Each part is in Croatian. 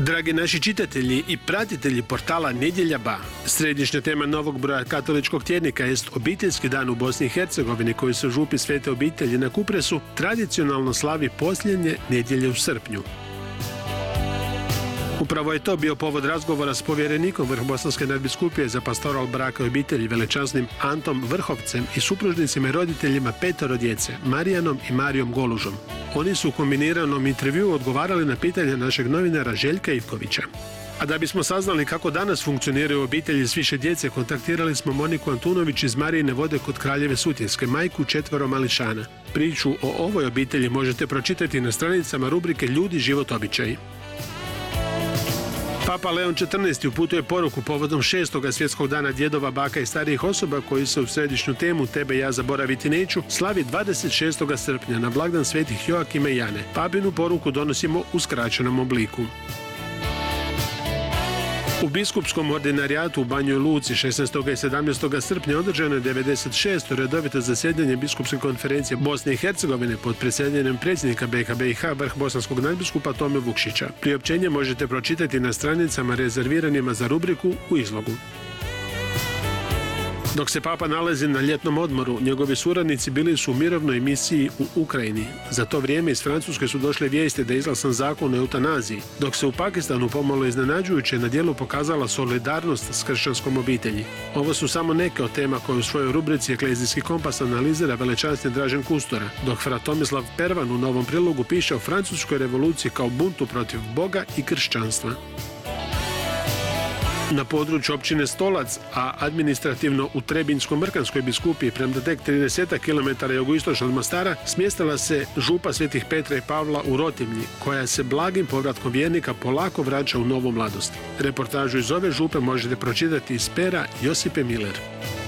Dragi naši čitatelji i pratitelji portala Nedjelja Ba, središnja tema novog broja katoličkog tjednika jest obiteljski dan u Bosni i Hercegovini koji se u župi Svete obitelji na Kupresu tradicionalno slavi posljednje nedjelje u srpnju. Upravo je to bio povod razgovora s povjerenikom Vrhbosanske nadbiskupije za pastoral braka i obitelji veličasnim Antom Vrhovcem i supružnicima i roditeljima 5 djece, Marijanom i Marijom Golužom. Oni su u kombiniranom intervjuu odgovarali na pitanja našeg novinara Željka Ivkovića. A da bismo saznali kako danas funkcioniraju obitelji s više djece, kontaktirali smo Moniku Antunović iz Marijine Vode kod Kraljeve Sutjeske, majku 4 mališana. Priču o ovoj obitelji možete pročitati na stranicama rubrike Ljudi, život, običaji. Papa Leon XIV uputuje poruku povodom 6. svjetskog dana djedova, baka i starijih osoba koji se u središnju temu Tebe ja zaboraviti neću slavi 26. srpnja na blagdan svetih Joakima i Jane. Papinu poruku donosimo u skraćenom obliku. U biskupskom ordinarijatu u Banjoj Luci 16. i 17. srpnja održano je 96. redovito zasjedanje biskupske konferencije Bosne i Hercegovine pod predsjedanjem predsjednika BiH vrhbosanskog nadbiskupa Tome Vukšića. Priopćenje možete pročitati na stranicama rezerviranima za rubriku u izlogu. Dok se papa nalazi na ljetnom odmoru, njegovi suradnici bili su u mirovnoj misiji u Ukrajini. Za to vrijeme iz Francuske su došle vijesti da je izglasan zakon o eutanaziji, dok se u Pakistanu pomalo iznenađujuće na djelu pokazala solidarnost s kršćanskom obitelji. Ovo su samo neke od tema koje u svojoj rubrici Eklezijski kompas analizira velečasni Dražen Kustora, dok fra Tomislav Pervan u novom prilogu piše o francuskoj revoluciji kao buntu protiv Boga i kršćanstva. Na području općine Stolac, a administrativno u Trebinjsko-Mrkanskoj biskupiji, premda tek 30 km jugoistočno od Mostara, smjestila se župa Svetih Petra i Pavla u Rotimlji, koja se blagim povratkom vjernika polako vraća u novu mladost. Reportažu iz ove župe možete pročitati iz pera Josipe Miller.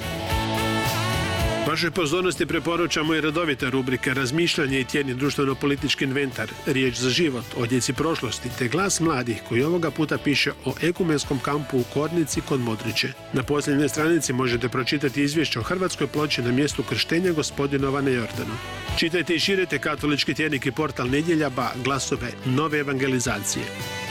Vašoj pozornosti preporučamo i redovite rubrike Razmišljanje i tjedni društveno-politički inventar, Riječ za život, Odjeci prošlosti, te Glas mladih koji ovoga puta piše o ekumenskom kampu u Kornici kod Modriće. Na posljednjoj stranici možete pročitati izvješće o hrvatskoj ploči na mjestu krštenja Gospodinova na Jordanu. Čitajte i širite katolički tjednik i portal Nedjelja Ba, glasove nove evangelizacije.